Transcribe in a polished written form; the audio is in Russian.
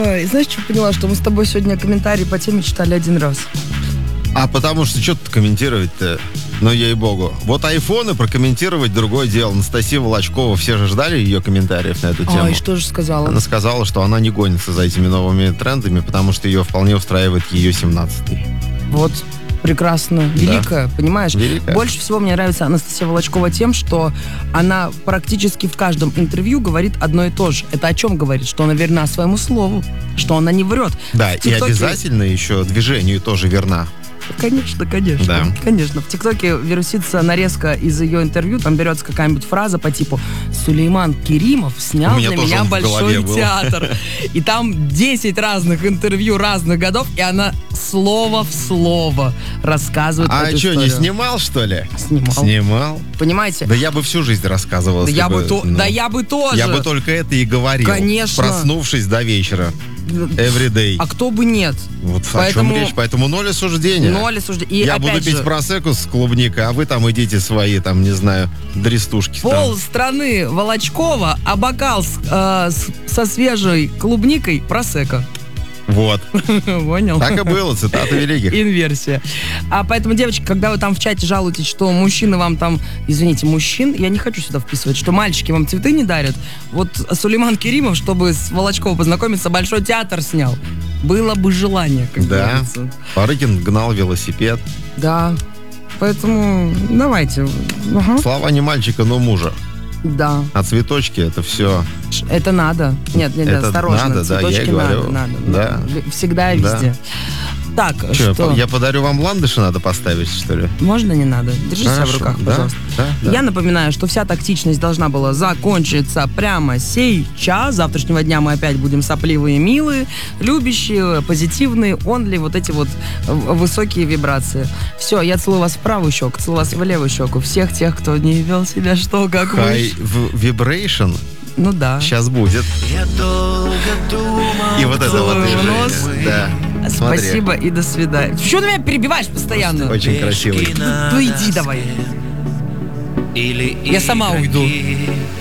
И знаешь, что поняла? Что мы с тобой сегодня комментарии по теме читали один раз. А потому что что тут комментировать-то? Ну, ей-богу. Вот айфоны прокомментировать другое дело. Анастасия Волочкова, все же ждали ее комментариев на эту тему. И что же сказала? Она сказала, что она не гонится за этими новыми трендами, потому что ее вполне устраивает ее 17-й. Вот. Прекрасно. Великая, да. Понимаешь? Великая. Больше всего мне нравится Анастасия Волочкова тем, что она практически в каждом интервью говорит одно и то же. Это о чем говорит? Что она верна своему слову, что она не врет. Да, и обязательно еще движению тоже верна. Конечно, конечно. Да. Конечно. В ТикТоке вирусится нарезка из ее интервью, там берется какая-нибудь фраза по типу «Сулейман Керимов снял для меня большой театр». И там 10 разных интервью разных годов, и она слово в слово рассказывает эту историю. А что, не снимал, что ли? Снимал. Понимаете? Да я бы всю жизнь рассказывал. Да я бы тоже. Я бы только это и говорил. Конечно. Проснувшись до вечера. Every day. А кто бы нет? Вот о чем речь. Поэтому ноль осуждения. Я буду пить просекку с клубникой, а вы там идите свои, там, не знаю, дрестушки. Пол страны Волочкова, а бокал со свежей клубникой просекко. Вот. Понял? Так и было, цитата великих. Инверсия. А поэтому, девочки, когда вы там в чате жалуетесь, что мужчины вам там, извините, мужчин, я не хочу сюда вписывать, что мальчики вам цветы не дарят. Вот Сулейман Керимов, чтобы с Волочковой познакомиться, большой театр снял. Было бы желание, как говорится. Парыкин гнал велосипед. Да. Поэтому давайте. Слова не мальчика, но мужа. Да. А цветочки это все. Это надо. Нет, это осторожно. Надо, цветочки да, я и говорю. надо. Да. Всегда и везде. Так, что? Я подарю вам ландыши, надо поставить, что ли? Можно, не надо? Держи себя в руках, пожалуйста. Да. Я напоминаю, что вся тактичность должна была закончиться прямо сейчас. С завтрашнего дня мы опять будем сопливые, милые, любящие, позитивные, онли, вот эти вот высокие вибрации. Все, я целую вас в правую щеку, целую вас в левую щеку. Всех тех, кто не вел себя что, как вы. High vibration. Ну да. Сейчас будет. И вот это вот движение. Да. Спасибо и до свидания. Что ты меня перебиваешь постоянно? Очень красивый. Ну иди давай. Я сама уйду.